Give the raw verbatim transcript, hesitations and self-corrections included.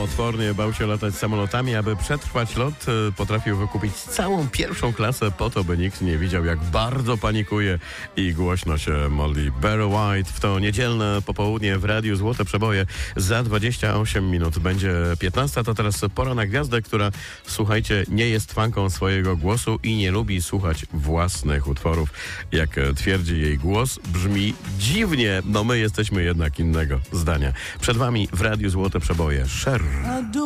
odpornie bał się latać samolotami. Aby przetrwać lot, potrafił wykupić całą pierwszą klasę po to, by nikt nie widział, jak bardzo panikuje i głośno się modli. Barry White w to niedzielne popołudnie w Radiu Złote Przeboje za dwadzieścia osiem minut. Będzie piętnasta, to teraz pora na gwiazdę, która, słuchajcie, nie jest fanką swojego głosu i nie lubi słuchać własnych utworów. Jak twierdzi, jej głos brzmi dziwnie. No my jesteśmy jednak innego zdania. Przed wami w Radiu Złote Przeboje Cher.